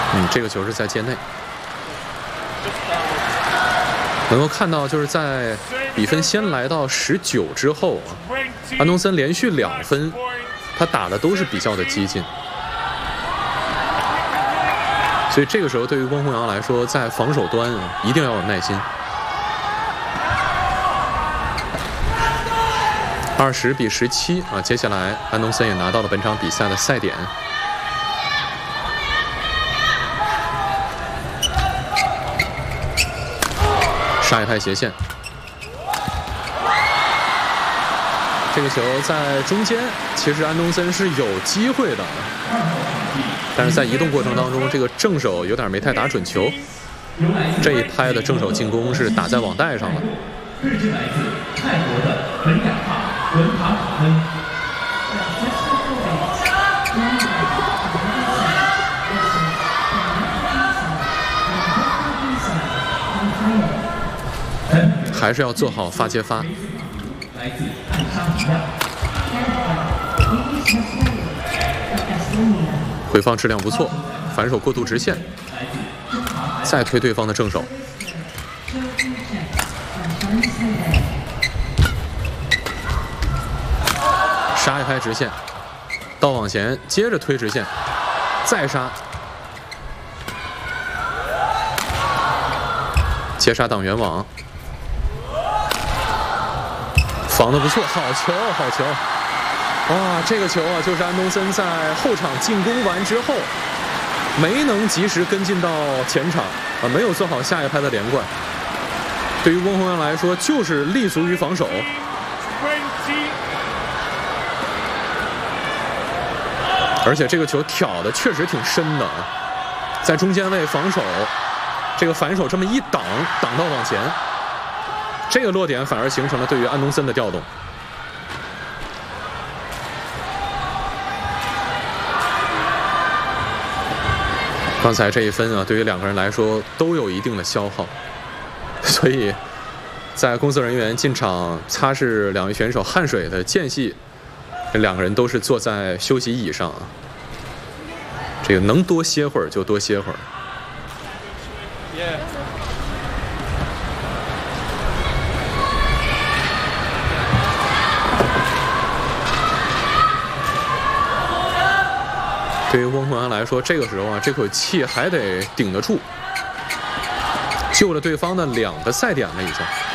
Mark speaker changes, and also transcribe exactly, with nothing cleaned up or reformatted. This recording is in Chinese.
Speaker 1: 嗯，这个球是在界内。能够看到，就是在比分先来到十九之后啊，安东森连续两分，他打的都是比较的激进。所以这个时候，对于翁宏阳来说，在防守端啊，一定要有耐心。二十比十七啊，接下来安东森也拿到了本场比赛的赛点。杀一拍斜线，这个球在中间，其实安东森是有机会的。但是在移动过程当中，这个正手有点没太打准球，这一拍的正手进攻是打在网袋上了。
Speaker 2: 日籍来自泰国的本雅帕文塔卡恩。
Speaker 1: 还是要做好发接发。
Speaker 2: 来自暗杀比亚。
Speaker 1: 回放质量不错，反手过渡直线，再推对方的正手，杀一拍直线，倒往前，接着推直线，再杀，接杀挡圆网，防得不错，好球，好球！哇，这个球啊，就是安东森在后场进攻完之后，没能及时跟进到前场啊，没有做好下一拍的连贯。对于翁宏阳来说，就是立足于防守。而且这个球挑的确实挺深的啊，在中间位防守，这个反手这么一挡，挡到往前，这个落点反而形成了对于安东森的调动。刚才这一分啊，对于两个人来说都有一定的消耗，所以在工作人员进场擦拭两位选手汗水的间隙，这两个人都是坐在休息椅上啊。这个能多歇会儿就多歇会儿。Yeah. 对于翁宏阳来说，这个时候啊，这口气还得顶得住，救了对方的两个赛点了已经。